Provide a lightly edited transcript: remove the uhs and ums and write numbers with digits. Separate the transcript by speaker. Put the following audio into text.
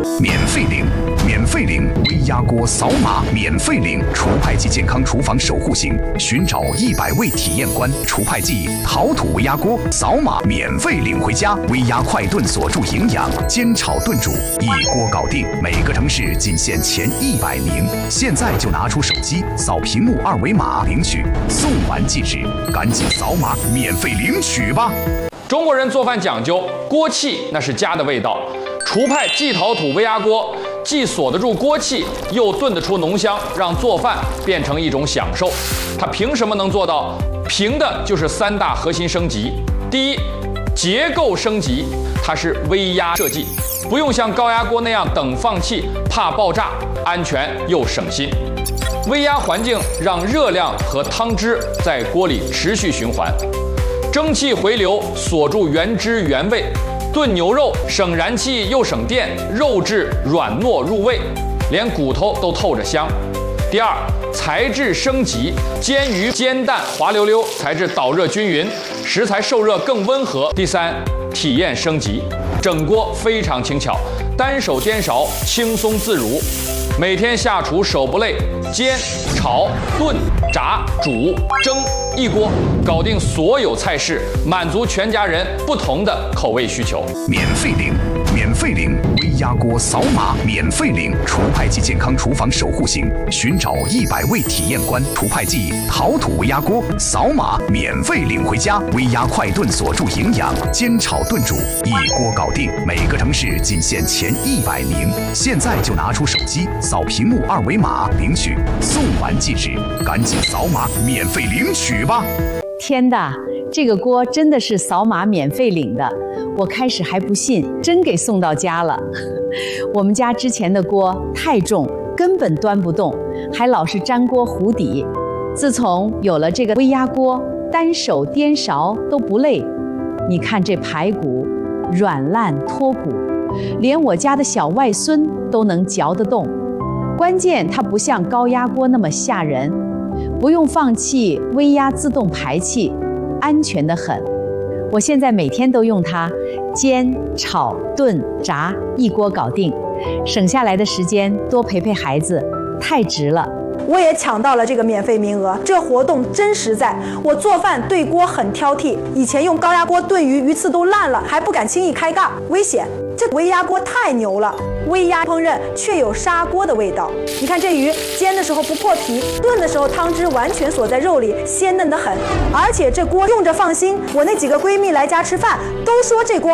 Speaker 1: 免费领，免费领微压锅扫码免费领除派季健康厨房守护型，寻找100位体验官除派季陶土微压锅扫码免费领回家，微压快炖锁住营养，煎炒炖煮一锅搞定，每个城市仅限前100名，现在就拿出手机扫屏幕2维码领取，送完即止，赶紧扫码免费领取吧。
Speaker 2: 中国人做饭讲究锅气，那是家的味道。厨派季陶土微压锅既锁得住锅气，又炖得出浓香，让做饭变成一种享受。它凭什么能做到？凭的就是3大核心升级。第一，结构升级，它是微压设计，不用像高压锅那样等放气，怕爆炸，安全又省心。微压环境让热量和汤汁在锅里持续循环。蒸汽回流锁住原汁原味，炖牛肉省燃气又省电，肉质软糯入味，连骨头都透着香。第二，材质升级，煎鱼煎蛋滑溜溜，材质导热均匀，食材受热更温和。第三，体验升级，整锅非常轻巧，单手颠勺轻松自如，每天下厨手不累，煎、炒、炖、炸、煮、蒸，一锅搞定所有菜式，满足全家人不同的口味需求。
Speaker 1: 免费领，免费领微压锅扫码免费领除派季健康厨房守护型，寻找100位体验官除派季陶土微压锅扫码免费领回家，微压快炖锁住营养，煎炒炖煮一锅搞定，每个城市仅限前100名，现在就拿出手机扫屏幕2维码领取，送完即止，赶紧扫码免费领取吧。
Speaker 3: 天的，这个锅真的是扫码免费领的，我开始还不信，真给送到家了。我们家之前的锅太重，根本端不动，还老是粘锅糊底。自从有了这个微压锅，单手颠勺都不累。你看这排骨软烂脱骨，连我家的小外孙都能嚼得动。关键它不像高压锅那么吓人，不用放气，微压自动排气，安全得很。我现在每天都用它煎、炒、炖、炸，一锅搞定，省下来的时间多陪陪孩子，太值了。
Speaker 4: 我也抢到了这个免费名额，这活动真实在。我做饭对锅很挑剔，以前用高压锅炖鱼，鱼刺都烂了，还不敢轻易开盖，危险。这微压锅太牛了，微压烹饪却有砂锅的味道。你看这鱼煎的时候不破皮，炖的时候汤汁完全锁在肉里，鲜嫩得很。而且这锅用着放心，我那几个闺蜜来家吃饭都说这锅